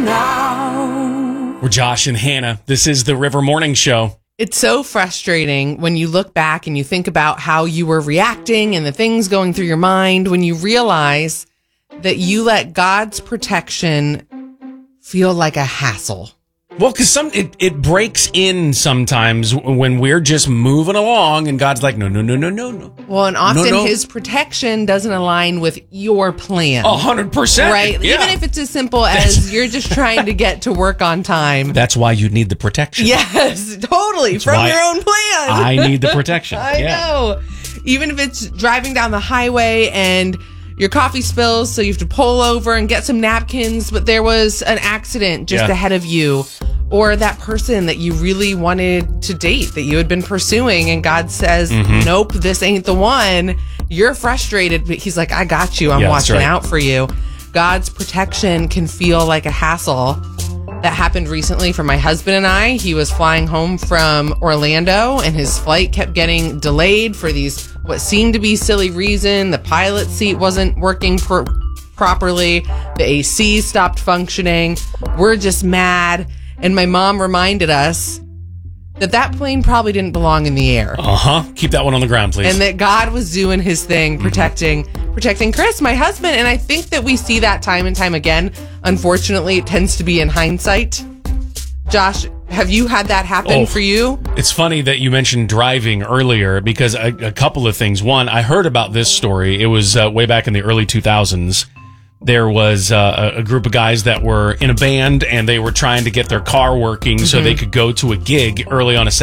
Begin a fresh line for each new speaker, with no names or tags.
now.
We're Josh and Hannah. This is the River Morning Show.
It's so frustrating when you look back and you think about how you were reacting and the things going through your mind when you realize that you let God's protection feel like a hassle.
Well, because it breaks in sometimes when we're just moving along and God's like, no.
Well, and often
No.
his protection doesn't align with your plan.
100%.
Right?
Yeah.
Even if it's as simple as you're just trying to get to work on time.
That's why you need the protection.
Yes, totally. From
why
your own plan.
I need the protection.
I know. Even if it's driving down the highway and your coffee spills, so you have to pull over and get some napkins, but there was an accident just ahead of you. Or that person that you really wanted to date, that you had been pursuing, and God says, nope, this ain't the one. You're frustrated, but he's like, I got you. I'm watching out for you. God's protection can feel like a hassle. That happened recently for my husband and I. He was flying home from Orlando, and his flight kept getting delayed for these what seemed to be silly reason. The pilot seat wasn't working properly. The AC stopped functioning. We're just mad. And my mom reminded us that plane probably didn't belong in the air.
Keep that one on the ground, please.
And that God was doing his thing, protecting Chris, my husband. And I think that we see that time and time again. Unfortunately, it tends to be in hindsight. Josh, have you had that happen for you?
It's funny that you mentioned driving earlier because a couple of things. One, I heard about this story. It was way back in the early 2000s. There was a group of guys that were in a band and they were trying to get their car working so they could go to a gig early on a